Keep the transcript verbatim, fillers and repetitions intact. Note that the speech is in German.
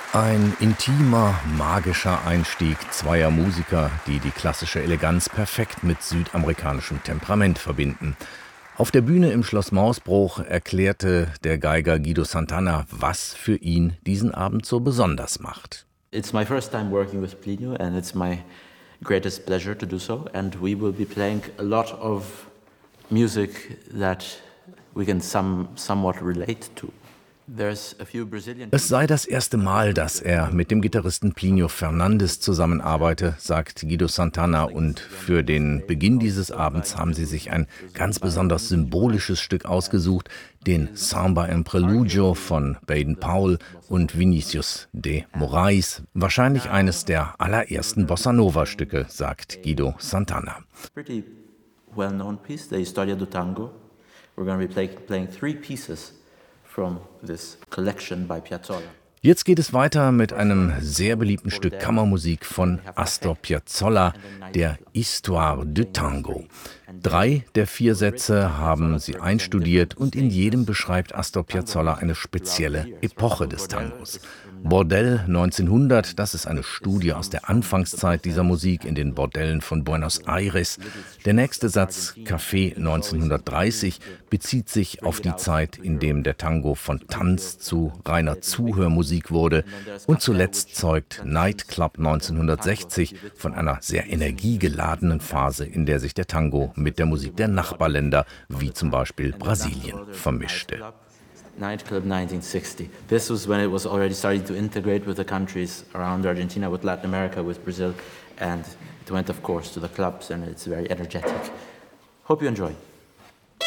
Ein intimer, magischer Einstieg zweier Musiker, die die klassische Eleganz perfekt mit südamerikanischem Temperament verbinden. Auf der Bühne im Schloss Mausbruch erklärte der Geiger Guido Santana, was für ihn diesen Abend so besonders macht. It's my first time working with Plinio and it's my greatest pleasure to do so. And we will be playing a lot of music that we can some, somewhat relate to. Es sei das erste Mal, dass er mit dem Gitarristen Plinio Fernandes zusammenarbeite, sagt Guido Santana, und für den Beginn dieses Abends haben sie sich ein ganz besonders symbolisches Stück ausgesucht, den Samba en Preludio von Baden-Powell und Vinícius de Moraes, wahrscheinlich eines der allerersten Bossa-Nova-Stücke, sagt Guido Santana. Pretty well-known piece, the Historia do Tango. We're going to be play, playing three pieces from this collection by Piazzolla. Jetzt geht es weiter mit einem sehr beliebten Stück Kammermusik von Astor Piazzolla, der Histoire du Tango. Drei der vier Sätze haben sie einstudiert und in jedem beschreibt Astor Piazzolla eine spezielle Epoche des Tangos. Bordell neunzehnhundert, das ist eine Studie aus der Anfangszeit dieser Musik in den Bordellen von Buenos Aires. Der nächste Satz, Café neunzehnhundertdreißig, bezieht sich auf die Zeit, in dem der Tango von Tanz zu reiner Zuhörmusik wurde. Und zuletzt zeugt Nightclub neunzehnhundertsechzig von einer sehr energiegeladenen Phase, in der sich der Tango mit der Musik der Nachbarländer, wie zum Beispiel Brasilien, vermischte. Nightclub nineteen sixty. This was when it was already starting to integrate with the countries around Argentina, with Latin America, with Brazil, and it went, of course, to the clubs, and it's very energetic. Hope you enjoy.